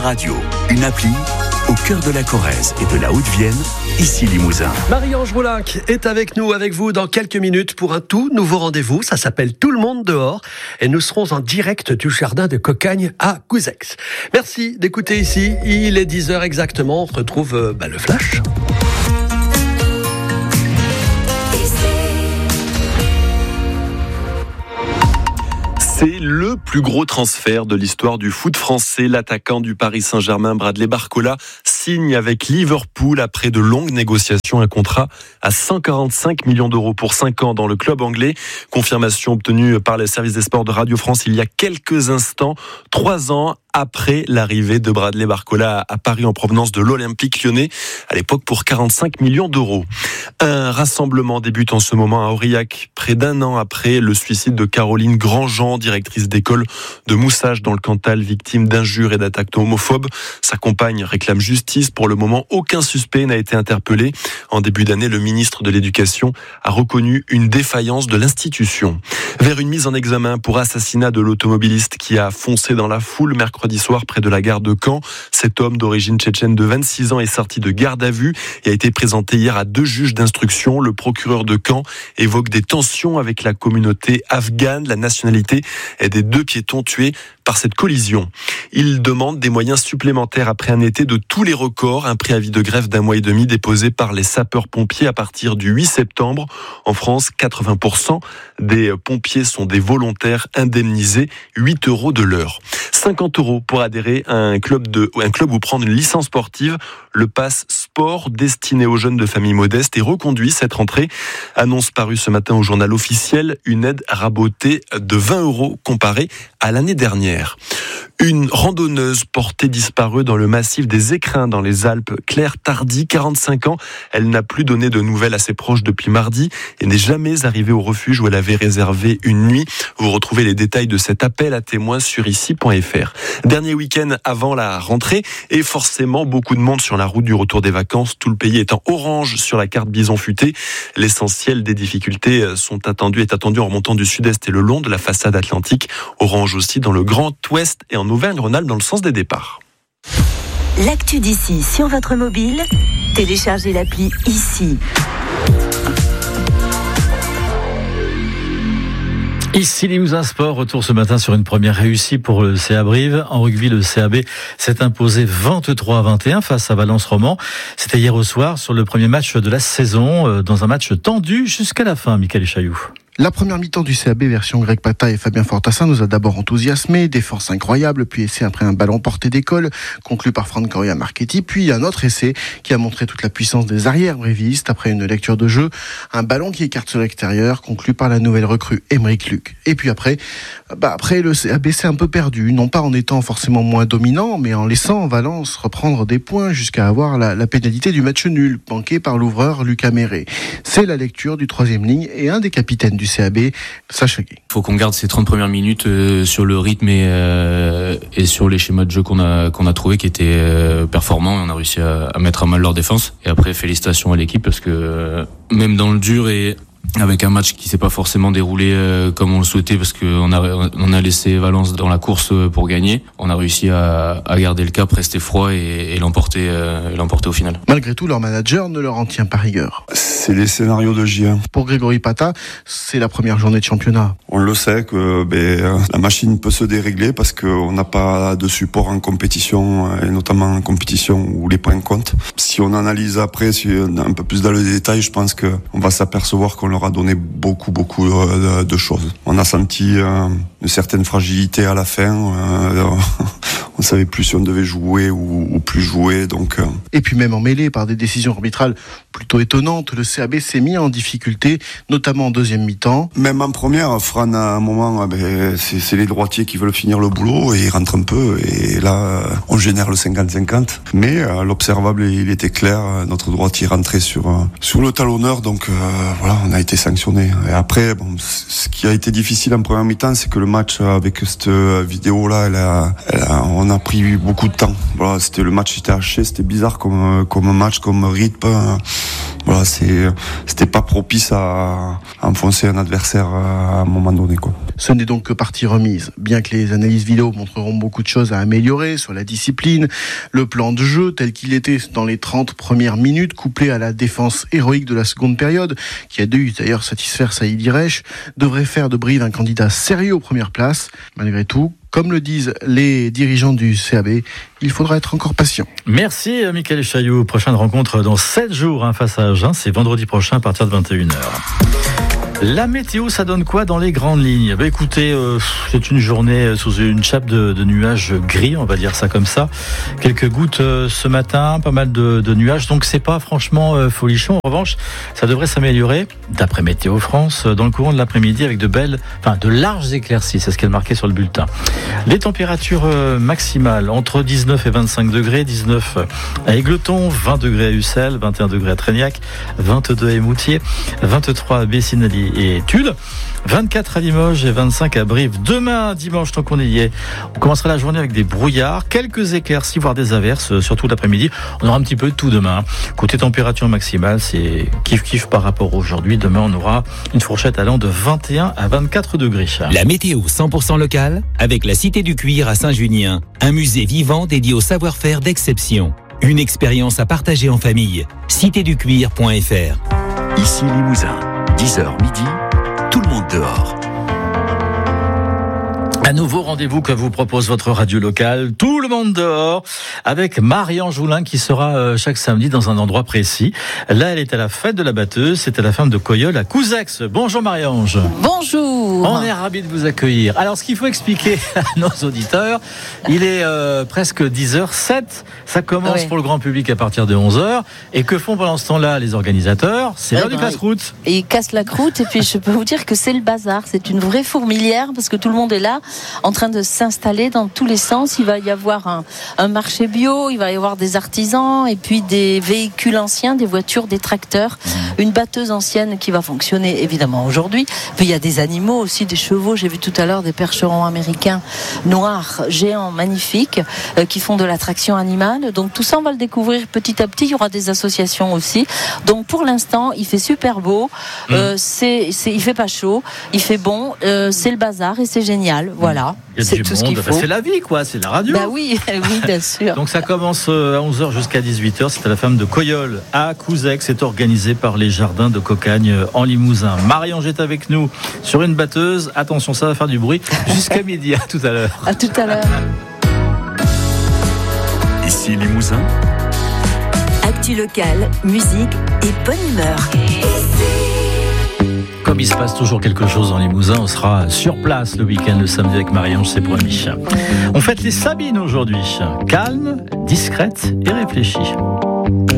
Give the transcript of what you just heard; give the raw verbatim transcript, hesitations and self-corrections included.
Radio, une appli au cœur de la Corrèze et de la Haute-Vienne, ici Limousin. Marie-Ange Roulinc est avec nous, avec vous dans quelques minutes pour un tout nouveau rendez-vous. Ça s'appelle Tout le monde dehors et nous serons en direct du jardin de Cocagne à Couzex. Merci d'écouter ici. Il est dix heures exactement. On retrouve euh, bah, le flash. C'est le plus gros transfert de l'histoire du foot français. L'attaquant du Paris Saint-Germain, Bradley Barcola, signe avec Liverpool après de longues négociations un contrat à cent quarante-cinq millions d'euros pour cinq ans dans le club anglais. Confirmation obtenue par le service des sports de Radio France il y a quelques instants, trois ans après l'arrivée de Bradley Barcola à Paris en provenance de l'Olympique Lyonnais, à l'époque pour quarante-cinq millions d'euros. Un rassemblement débute en ce moment à Aurillac, près d'un an après le suicide de Caroline Grandjean, directrice d'école de Moussage dans le Cantal, victime d'injures et d'attaques homophobes. Sa compagne réclame justice. Pour le moment, aucun suspect n'a été interpellé. En début d'année, le ministre de l'Éducation a reconnu une défaillance de l'institution. Vers une mise en examen pour assassinat de l'automobiliste qui a foncé dans la foule mercredi soir près de la gare de Caen. Cet homme d'origine tchétchène de vingt-six ans est sorti de garde à vue et a été présenté hier à deux juges d'instruction. Le procureur de Caen évoque des tensions avec la communauté afghane, la nationalité des deux piétons tués par cette collision. Il demande des moyens supplémentaires après un été de tous les records, un préavis de grève d'un mois et demi déposé par les sapeurs-pompiers à partir du huit septembre. En France, quatre-vingts pour cent des pompiers sont des volontaires indemnisés, huit euros de l'heure. cinquante euros pour adhérer à un club, de, un club ou prendre une licence sportive. Le pass sport destiné aux jeunes de familles modestes est reconduit cette rentrée. Annonce parue ce matin au journal officiel, une aide rabotée de vingt euros comparée à l'année dernière. Une randonneuse portée disparue dans le massif des Écrins dans les Alpes, Claire Tardy, quarante-cinq ans. Elle n'a plus donné de nouvelles à ses proches depuis mardi et n'est jamais arrivée au refuge où elle avait réservé une nuit. Vous retrouvez les détails de cet appel à témoins sur ici point f r. Dernier week-end avant la rentrée et forcément beaucoup de monde sur la route du retour des vacances. Tout le pays est en orange sur la carte bison futé. L'essentiel des difficultés sont attendues, est attendu en remontant du sud-est et le long de la façade atlantique. Orange aussi dans le Grand Ouest et en Auvergne-Rhône-Alpes dans le sens des départs. L'actu d'ici sur votre mobile, téléchargez l'appli ici. Ici Limousin Sport, retour ce matin sur une première réussie pour le C A Brive. En rugby, le C A B s'est imposé vingt-trois à vingt et un face à Valence Roman. C'était hier au soir sur le premier match de la saison, dans un match tendu jusqu'à la fin, Michael Chailloux. La première mi-temps du C A B version Greg Pata et Fabien Fortassin nous a d'abord enthousiasmé, défense incroyable, puis essai après un ballon porté d'école, conclu par Francoria Marchetti, puis un autre essai qui a montré toute la puissance des arrières brévistes après une lecture de jeu, un ballon qui écarte sur l'extérieur, conclu par la nouvelle recrue Émeric Luc. Et puis après, bah après le C A B s'est un peu perdu, non pas en étant forcément moins dominant, mais en laissant Valence reprendre des points jusqu'à avoir la, la pénalité du match nul, banqué par l'ouvreur Lucas Méré. C'est la lecture du troisième ligne et un des capitaines du C A B, Sacha Guy. Il faut qu'on garde ces trente premières minutes euh, sur le rythme et, euh, et sur les schémas de jeu qu'on a, qu'on a trouvé qui étaient euh, performants et on a réussi à, à mettre à mal leur défense. Et après, félicitations à l'équipe parce que euh, même dans le dur et avec un match qui s'est pas forcément déroulé euh, comme on le souhaitait parce qu'on a, on a laissé Valence dans la course pour gagner. On a réussi à, à garder le cap, rester froid et, et l'emporter, euh, et l'emporter au final. Malgré tout, leur manager ne leur en tient pas rigueur. C'est les scénarios de J un. Pour Grégory Pata, c'est la première journée de championnat. On le sait que ben, la machine peut se dérégler parce qu'on n'a pas de support en compétition et notamment en compétition où les points comptent. Si on analyse après, si on a un peu plus dans le détail, je pense qu'on va s'apercevoir qu'on leur a donné beaucoup, beaucoup de, de choses. On a senti euh, une certaine fragilité à la fin. Euh, on savait plus si on devait jouer ou, ou plus jouer. Donc, euh... Et puis même emmêlé par des décisions arbitrales plutôt étonnantes, le C A B s'est mis en difficulté, notamment en deuxième mi-temps. Même en première, Fran, à un moment, ben, c'est, c'est les droitiers qui veulent finir le boulot et ils rentrent un peu. Et là, on génère le cinquante cinquante. Mais euh, l'observable, il était clair. Notre droitier rentrait sur, euh, sur le talonneur. Donc euh, voilà, on a été sanctionné. Et après, bon, ce qui a été difficile en première mi-temps, c'est que le match avec cette vidéo-là, elle a, elle a, on a pris beaucoup de temps. Voilà, c'était le match était haché, c'était bizarre comme comme match, comme rythme. voilà, c'est, c'était pas propice à, à enfoncer un adversaire à un moment donné, quoi. Ce n'est donc que partie remise. Bien que les analyses vidéo montreront beaucoup de choses à améliorer sur la discipline, le plan de jeu tel qu'il était dans les trente premières minutes, couplé à la défense héroïque de la seconde période, qui a dû d'ailleurs satisfaire Saïd Irech, devrait faire de Brive un candidat sérieux aux premières places. Malgré tout, comme le disent les dirigeants du C A B, il faudra être encore patient. Merci Michael Chailloux. Prochaine rencontre dans sept jours hein, face à Agen, c'est vendredi prochain à partir de vingt et une heures. La météo, ça donne quoi dans les grandes lignes ? Bah écoutez, euh, c'est une journée sous une chape de, de nuages gris, on va dire ça comme ça. Quelques gouttes euh, ce matin, pas mal de, de nuages, donc c'est pas franchement euh, folichon. En revanche, ça devrait s'améliorer, d'après Météo France, dans le courant de l'après-midi avec de belles, enfin de larges éclaircies, c'est ce qu'elle marquait sur le bulletin. Les températures euh, maximales entre dix-neuf et vingt-cinq degrés, dix-neuf à Égletons, vingt degrés à Ussel, vingt et un degrés à Tréniac, vingt-deux à Émoutier, vingt-trois à Bessinali et Tulle, vingt-quatre à Limoges et vingt-cinq à Brive. Demain, dimanche, tant qu'on y est, on commencera la journée avec des brouillards, quelques éclaircies, voire des averses, surtout l'après-midi. On aura un petit peu de tout demain. Côté température maximale, c'est kiff-kiff par rapport à aujourd'hui. Demain, on aura une fourchette allant de vingt et un à vingt-quatre degrés. La météo cent pour cent locale avec la Cité du Cuir à Saint-Junien, un musée vivant dédié au savoir-faire d'exception. Une expérience à partager en famille. cité du cuir point f r. Ici Limousin, dix heures midi, tout le monde dehors. Un nouveau rendez-vous que vous propose votre radio locale, tout le monde dehors, avec Marie-Ange Joulin qui sera chaque samedi dans un endroit précis. Là, elle est à la fête de la batteuse, c'est à la ferme de Coyeul à Couzex. Bonjour Marie-Ange. Bonjour. On est ravis de vous accueillir. Alors, ce qu'il faut expliquer à nos auditeurs, il est euh, presque dix heures sept. Ça commence oui. pour le grand public à partir de onze heures. Et que font pendant ce temps-là les organisateurs ? C'est l'heure du casse-croûte. Et ils cassent la croûte. Et puis, je peux vous dire que c'est le bazar. C'est une vraie fourmilière parce que tout le monde est là, en train de s'installer dans tous les sens. Il va y avoir un, un marché bio, il va y avoir des artisans et puis des véhicules anciens, des voitures, des tracteurs, une batteuse ancienne qui va fonctionner évidemment aujourd'hui. Puis il y a des animaux aussi, des chevaux. J'ai vu tout à l'heure des percherons américains noirs, géants, magnifiques, euh, qui font de l'attraction animale. Donc tout ça, on va le découvrir petit à petit. Il y aura des associations aussi. Donc pour l'instant, il fait super beau. Euh, mmh. c'est, c'est, il fait pas chaud, il fait bon. Euh, c'est le bazar et c'est génial. Voilà. Il y a c'est tout monde. Ce qu'il faut. C'est la vie, quoi. C'est la radio. Bah oui, oui, bien sûr. Donc ça commence à onze heures jusqu'à dix-huit heures. C'est à la ferme de Coyeul à Couzex. C'est organisé par les jardins de Cocagne en Limousin. Marie-Ange est avec nous sur une batteuse. Attention, ça va faire du bruit jusqu'à midi. À tout à l'heure. À tout à l'heure. Ici Limousin. Actu locale, musique et bonne humeur. Comme il se passe toujours quelque chose dans Limousin, on sera sur place le week-end, le samedi avec Marie-Ange, c'est promis. On fête les Sabines aujourd'hui. Calme, discrète et réfléchie.